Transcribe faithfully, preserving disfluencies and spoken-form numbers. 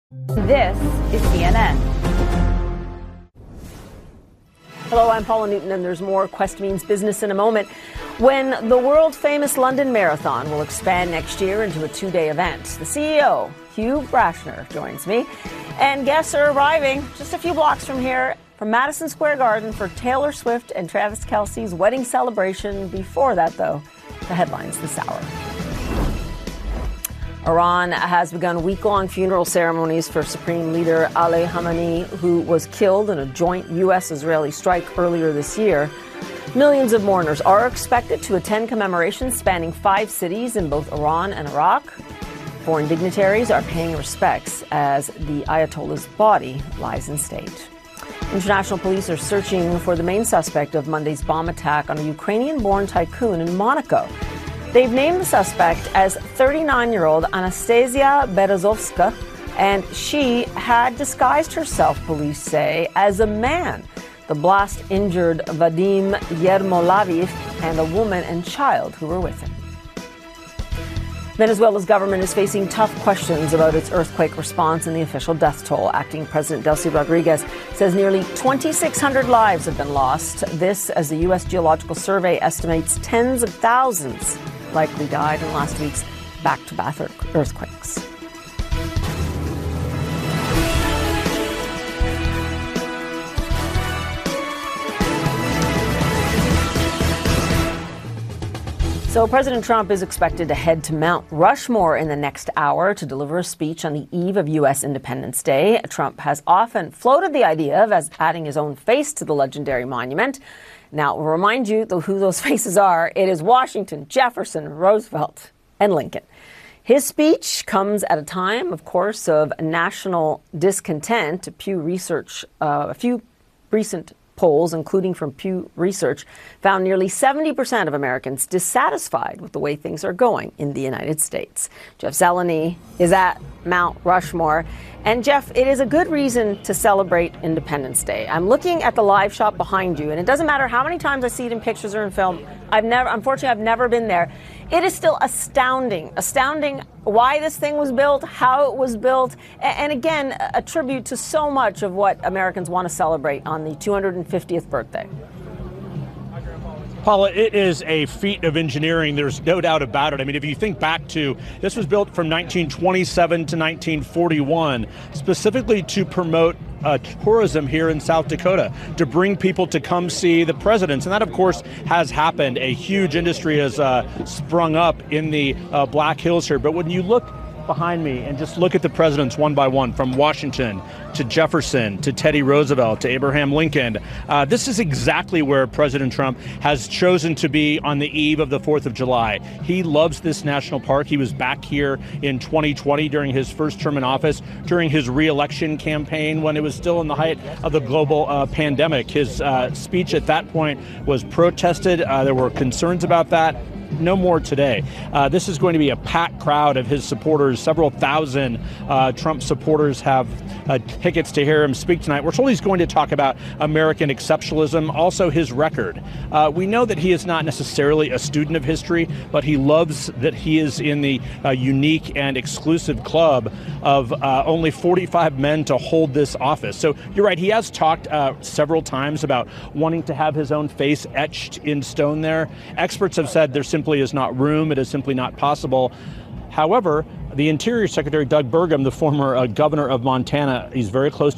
This is C N N. Hello, I'm Paula Newton, and there's more Quest Means Business in a moment. When the world-famous London Marathon will expand next year into a two-day event, the C E O, Hugh Brashner, joins me. And guests are arriving just a few blocks from here, from Madison Square Garden, for Taylor Swift and Travis Kelce's wedding celebration. Before that, though, the headlines this hour. Iran has begun week-long funeral ceremonies for Supreme Leader Ali Khamenei, who was killed in a joint U S-Israeli strike earlier this year. Millions of mourners are expected to attend commemorations spanning five cities in both Iran and Iraq. Foreign dignitaries are paying respects as the Ayatollah's body lies in state. International police are searching for the main suspect of Monday's bomb attack on a Ukrainian-born tycoon in Monaco. They've named the suspect as thirty-nine-year-old Anastasia Berezovska, and she had disguised herself, police say, as a man. The blast injured Vadim Yermolayev and a woman and child who were with him. Venezuela's government is facing tough questions about its earthquake response and the official death toll. Acting President Delcy Rodriguez says nearly twenty-six hundred lives have been lost. This, as the U S Geological Survey estimates tens of thousands likely died in last week's back-to-back earthquakes. So President Trump is expected to head to Mount Rushmore in the next hour to deliver a speech on the eve of U S Independence Day. Trump has often floated the idea of as adding his own face to the legendary monument. Now, I'll remind you who those faces are. It is Washington, Jefferson, Roosevelt, and Lincoln. His speech comes at a time, of course, of national discontent. Pew Research, uh, a few recent polls, including from Pew Research, found nearly seventy percent of Americans dissatisfied with the way things are going in the United States. Jeff Zeleny is at Mount Rushmore. And Jeff, it is a good reason to celebrate Independence Day. I'm looking at the live shot behind you, and it doesn't matter how many times I see it in pictures or in film. I've never, unfortunately, I've never been there. It is still astounding, astounding why this thing was built, how it was built, and again, a tribute to so much of what Americans want to celebrate on the two hundred fiftieth birthday. Paula, it is a feat of engineering. There's no doubt about it. I mean, if you think back to, this was built from nineteen twenty-seven to nineteen forty-one, specifically to promote uh, tourism here in South Dakota, to bring people to come see the presidents. And that, of course, has happened. A huge industry has uh, sprung up in the uh, Black Hills here. But when you look behind me and just look at the presidents one by one, from Washington to Jefferson to Teddy Roosevelt to Abraham Lincoln. Uh, this is exactly where President Trump has chosen to be on the eve of the fourth of July. He loves this national park. He was back here in twenty twenty during his first term in office, during his re-election campaign when it was still in the height of the global uh, pandemic. His uh, speech at that point was protested. Uh, there were concerns about that. No more today. Uh, this is going to be a packed crowd of his supporters. Several thousand uh, Trump supporters have uh, tickets to hear him speak tonight. We're told he's going to talk about American exceptionalism, also his record. Uh, we know that he is not necessarily a student of history, but he loves that he is in the uh, unique and exclusive club of uh, only forty-five men to hold this office. So you're right, he has talked uh, several times about wanting to have his own face etched in stone there. Experts have said there's simply is not room. It is simply not possible. However, the Interior Secretary, Doug Burgum, the former uh, governor of Montana, he's very close